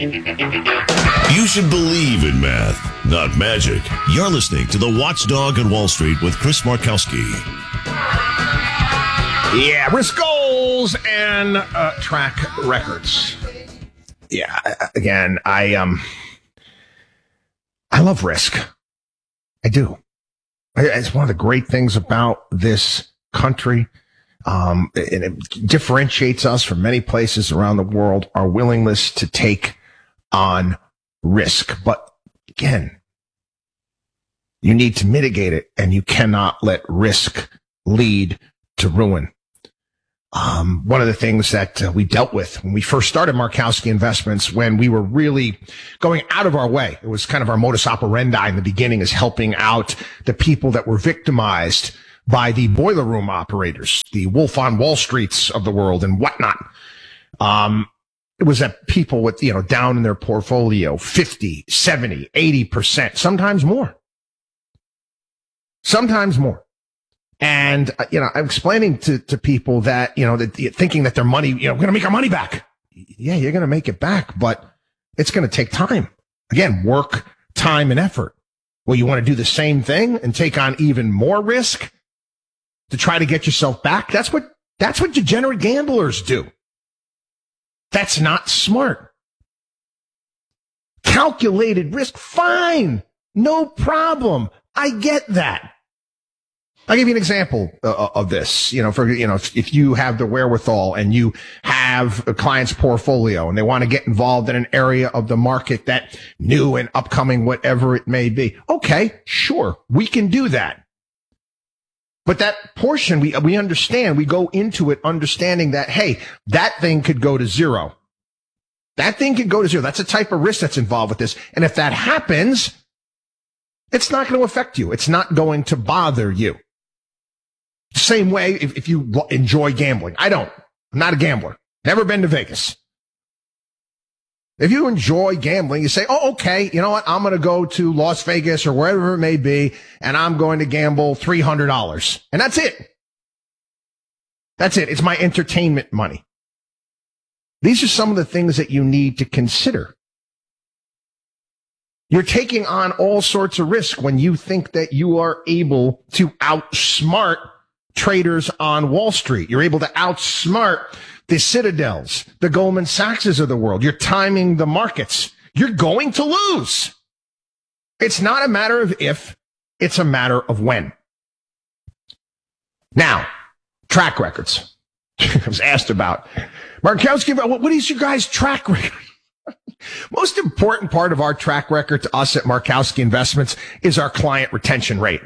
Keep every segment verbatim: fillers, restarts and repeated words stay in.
You should believe in math, not magic. You're listening to The Watchdog on Wall Street with Chris Markowski. Yeah, risk goals and uh, track records. Yeah, again, I um, I love risk. I do. It's one of the great things about this country. Um, and it differentiates us from many places around the world, our willingness to take on risk. But again, you need to mitigate it, and you cannot let risk lead to ruin. Um, one of the things that uh, we dealt with when we first started Markowski Investments, when we were really going out of our way, it was kind of our modus operandi in the beginning, is helping out the people that were victimized by the boiler room operators, the Wolf on Wall Streets of the world and whatnot. Um, it was that people with, you know, down in their portfolio, fifty, seventy, eighty percent, sometimes more. Sometimes more. And, uh, you know, I'm explaining to, to people that, you know, that thinking that their money, you know, we're going to make our money back. Yeah, you're going to make it back, but it's going to take time. Again, work, time, and effort. Well, you want to do the same thing and take on even more risk to try to get yourself back? That's what, that's what degenerate gamblers do. That's not smart. Calculated risk, fine. No problem. I get that. I'll give you an example uh, of this. You know, for, you know, if, if you have the wherewithal and you have a client's portfolio and they want to get involved in an area of the market that new and upcoming, whatever it may be. Okay, sure. We can do that. But that portion, we, we understand, we go into it understanding that, hey, that thing could go to zero. That thing could go to zero. That's a type of risk that's involved with this. And if that happens, it's not going to affect you. It's not going to bother you. Same way if, if you enjoy gambling. I don't. I'm not a gambler. Never been to Vegas. If you enjoy gambling, you say, oh, okay, you know what? I'm going to go to Las Vegas or wherever it may be, and I'm going to gamble three hundred dollars. And that's it. That's it. It's my entertainment money. These are some of the things that you need to consider. You're taking on all sorts of risk when you think that you are able to outsmart traders on Wall Street. You're able to outsmart the Citadels, the Goldman Sachses of the world. You're timing the markets. You're going to lose. It's not a matter of if, it's a matter of when. Now, track records. I was asked about. Markowski, what is your guys' track record? Most important part of our track record to us at Markowski Investments is our client retention rate.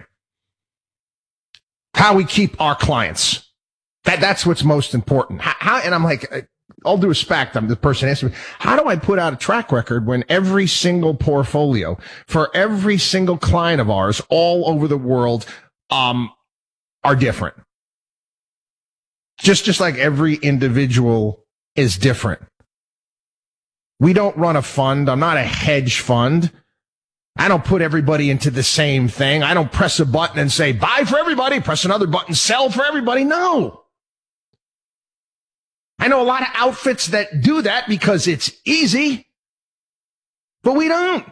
How we keep our clients. That, that's what's most important. How, how, and I'm like, all due respect, I'm the person asking me, how do I put out a track record when every single portfolio for every single client of ours all over the world, um, are different? Just, just like every individual is different. We don't run a fund. I'm not a hedge fund. I don't put everybody into the same thing. I don't press a button and say, buy for everybody, press another button, sell for everybody. No. I know a lot of outfits that do that because it's easy, but we don't.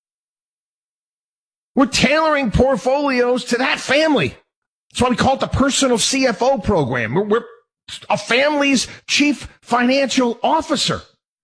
We're tailoring portfolios to that family. That's why we call it the personal C F O program. We're, we're a family's chief financial officer.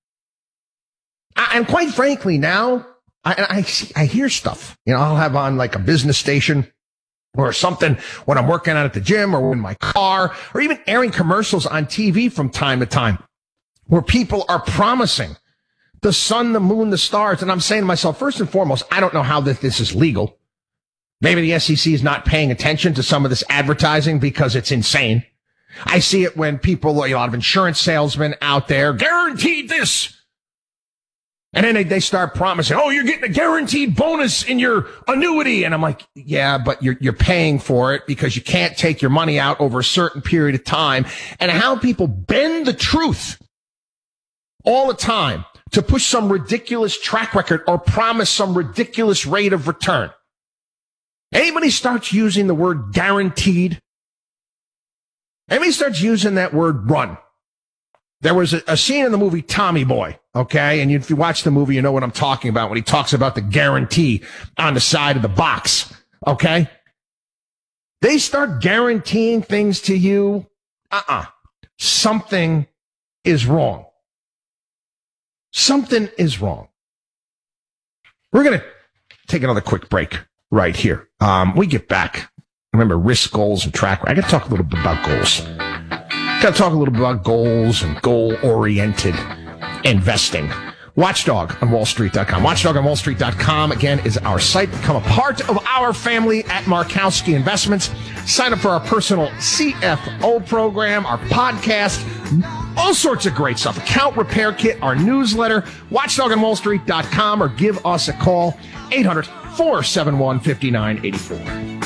I, and quite frankly, now I, I, I hear stuff. You know, I'll have on like a business station or something when I'm working out at the gym or in my car, or even airing commercials on T V from time to time where people are promising the sun, the moon, the stars. And I'm saying to myself, first and foremost, I don't know how that this is legal. Maybe the S E C is not paying attention to some of this advertising because it's insane. I see it when people, you know, a lot of insurance salesmen out there guaranteed this. And then they, they start promising, oh, you're getting a guaranteed bonus in your annuity. And I'm like, yeah, but you're, you're paying for it because you can't take your money out over a certain period of time. And how people bend the truth all the time to push some ridiculous track record or promise some ridiculous rate of return. Anybody starts using the word guaranteed, anybody starts using that word run, There was a, a scene in the movie Tommy Boy, okay? And you, if you watch the movie, you know what I'm talking about when he talks about the guarantee on the side of the box, okay? They start guaranteeing things to you. Uh-uh. Something is wrong. Something is wrong. We're going to take another quick break right here. Um, we get back. Remember, risk, goals, and track. I got to talk a little bit about goals. Got to talk a little bit about goals and goal-oriented investing. Watchdog on wall street dot com. watchdog on wall street dot com, again, is our site. Become a part of our family at Markowski Investments. Sign up for our personal C F O program, our podcast, all sorts of great stuff. Account repair kit, our newsletter, watchdog on wall street dot com, or give us a call, eight hundred, four seven one, five nine eight four.